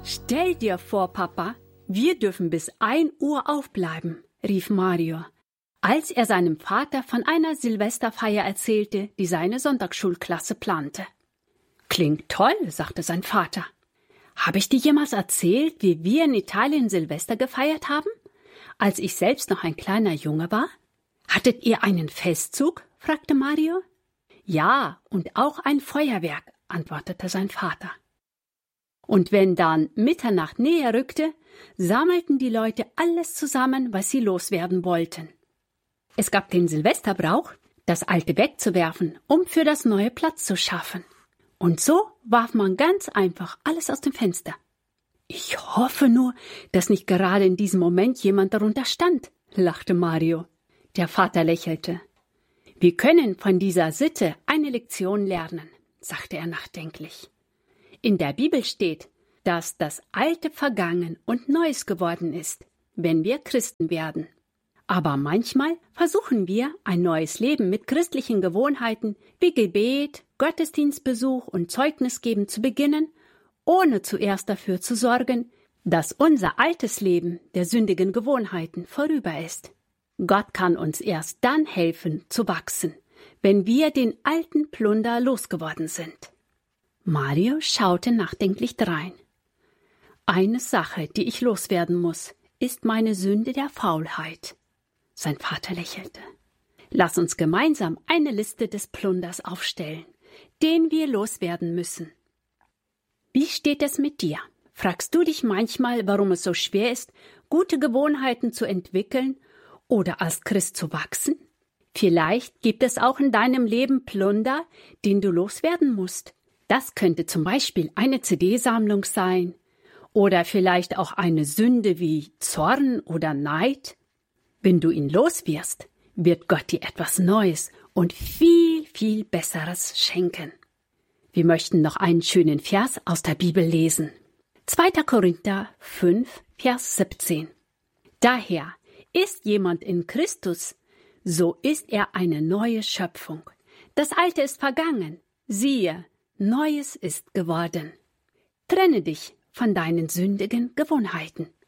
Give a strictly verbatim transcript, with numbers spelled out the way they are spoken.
Stell dir vor, Papa, wir dürfen bis ein Uhr aufbleiben, rief Mario, als er seinem Vater von einer Silvesterfeier erzählte, die seine Sonntagsschulklasse plante. Klingt toll, sagte sein Vater. Habe ich dir jemals erzählt, wie wir in Italien Silvester gefeiert haben, als ich selbst noch ein kleiner Junge war? Hattet ihr einen Festzug? Fragte Mario. Ja, und auch ein Feuerwerk, antwortete sein Vater. Und wenn dann Mitternacht näher rückte, sammelten die Leute alles zusammen, was sie loswerden wollten. Es gab den Silvesterbrauch, das Alte wegzuwerfen, um für das Neue Platz zu schaffen. Und so warf man ganz einfach alles aus dem Fenster. Ich hoffe nur, dass nicht gerade in diesem Moment jemand darunter stand, lachte Mario. Der Vater lächelte. Wir können von dieser Sitte eine Lektion lernen, sagte er nachdenklich. In der Bibel steht, dass das Alte vergangen und Neues geworden ist, wenn wir Christen werden. Aber manchmal versuchen wir, ein neues Leben mit christlichen Gewohnheiten wie Gebet, Gottesdienstbesuch und Zeugnisgeben zu beginnen, ohne zuerst dafür zu sorgen, dass unser altes Leben der sündigen Gewohnheiten vorüber ist. Gott kann uns erst dann helfen zu wachsen, wenn wir den alten Plunder losgeworden sind. Mario schaute nachdenklich drein. Eine Sache, die ich loswerden muss, ist meine Sünde der Faulheit. Sein Vater lächelte. Lass uns gemeinsam eine Liste des Plunders aufstellen, den wir loswerden müssen. Wie steht es mit dir? Fragst du dich manchmal, warum es so schwer ist, gute Gewohnheiten zu entwickeln oder als Christ zu wachsen? Vielleicht gibt es auch in deinem Leben Plunder, den du loswerden musst. Das könnte zum Beispiel eine C D-Sammlung sein oder vielleicht auch eine Sünde wie Zorn oder Neid. Wenn du ihn loswirst, wird Gott dir etwas Neues und viel, viel Besseres schenken. Wir möchten noch einen schönen Vers aus der Bibel lesen. zweiter Korinther fünf, Vers siebzehn. Daher ist jemand in Christus, so ist er eine neue Schöpfung. Das Alte ist vergangen, siehe, Neues ist geworden. Trenne dich von deinen sündigen Gewohnheiten.